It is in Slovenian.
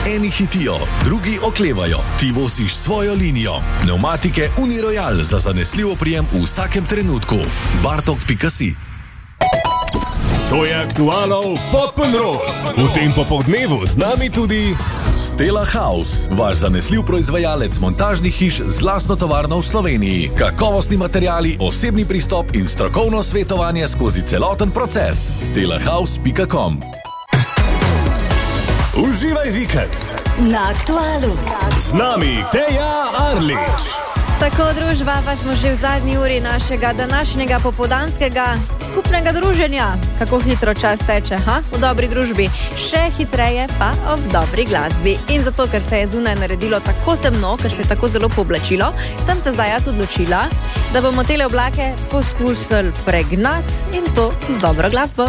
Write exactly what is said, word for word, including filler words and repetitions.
Eni hitijo, drugi oklevajo, ti voziš svojo linijo. Pneumatike Uniroyal za zanesljiv oprijem v vsakem trenutku. bartok pika si. To je Aktualov Pop'n'Roll. V tem popoldnevu z nami tudi Stella House, vaš zanesljiv proizvajalec montažnih hiš z lastno tovarno v Sloveniji. Kakovostni materiali, osebni pristop in strokovno svetovanje skozi celoten proces. stella house pika com. Uživaj vikend. Na Aktualu. Z nami Teja Arlič. Tako, družba, pa smo že v zadnji uri našega današnjega popoldanskega skupnega druženja. Kako hitro čas teče, ha? V dobri družbi. Še hitreje pa v dobri glasbi. In zato, ker se je zunaj naredilo tako temno, ker se je tako zelo pooblačilo, sem se zdaj jaz odločila, da bomo tele oblake poskusili pregnati in to z dobro glasbo.